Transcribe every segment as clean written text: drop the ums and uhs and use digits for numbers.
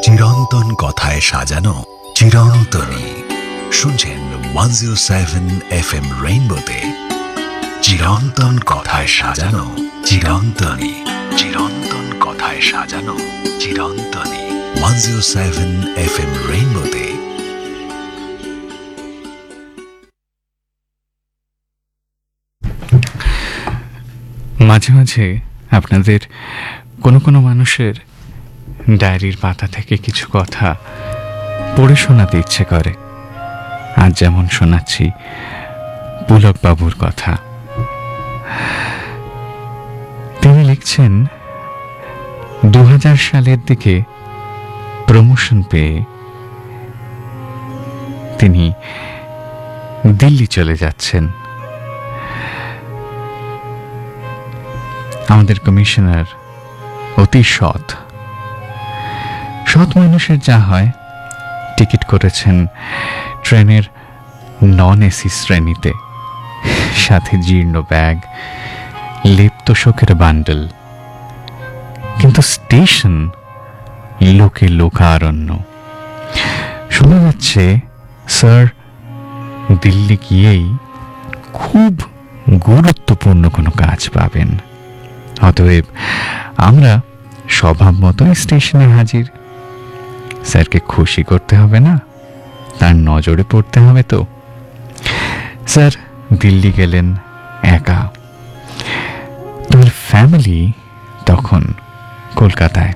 চিরন্তন কথায় সাজানো চিরন্তনী। শুনছেন 107 FM রেইনবোতে চিরন্তন কথায় সাজানো চিরন্তনী। চিরন্তন কথায় সাজানো চিরন্তনী 107 FM রেইনবোতে। মাঝে মাঝে আপনাদের কোনো কোনো মানুষের ডায়েরির পাতা থেকে কিছু কথা পড়ে শোনাতে ইচ্ছে করে। আজ যেমন শোনাচ্ছি পুলকবাবুর কথা। তিনি লিখছেন 2000 সালের দিকে প্রমোশন পেয়ে তিনি দিল্লি চলে যাচ্ছেন। আমাদের কমিশনার অতি সৎ মানুষের যা হয়, টিকিট করেছেন ট্রেনের নন এসি শ্রেণীতে, সাথে জীর্ণ ব্যাগ, লেপ্ত শোকের বান্ডেল। কিন্তু স্টেশন লোকে লোকারণ্য। শোনা যাচ্ছে স্যার দিল্লি গিয়েই খুব গুরুত্বপূর্ণ কোনো কাজ পাবেন। অতএব আমরা স্বভাব মতোই স্টেশনে হাজির। স্যারকে খুশি করতে হবে না, তার নজরে পড়তে হবে তো। স্যার দিল্লি গেলেন একা, তার ফ্যামিলি তখন কলকাতায়।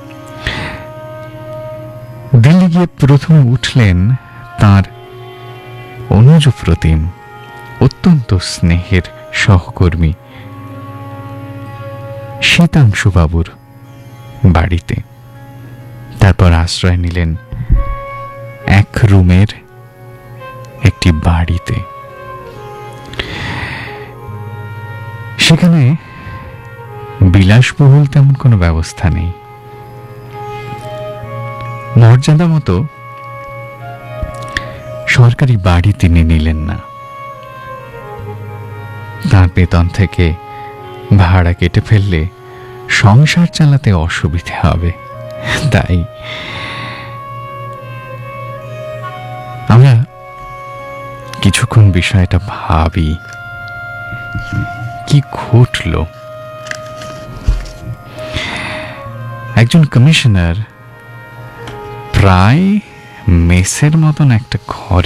দিল্লি গিয়ে প্রথম উঠলেন তার অনুজ প্রতিম, অত্যন্ত স্নেহের সহকর্মী শীতাংশুবাবুর বাড়িতে। তারপর আশ্রয় নিলেন এক রুমের একটি বাড়িতে। সেখানে বিলাসবহুল তেমন কোনো ব্যবস্থা নেই। মর্যাদা মতো সরকারি বাড়ি তিনি নিলেন না। তার বেতন থেকে ভাড়া কেটে ফেললে সংসার চালাতে অসুবিধে হবে, তাই আমরা কিছুক্ষণ বিষয়টা ভাবি, কি ঘটল। একজন কমিশনার প্রায় মেসের মতন একটা ঘরে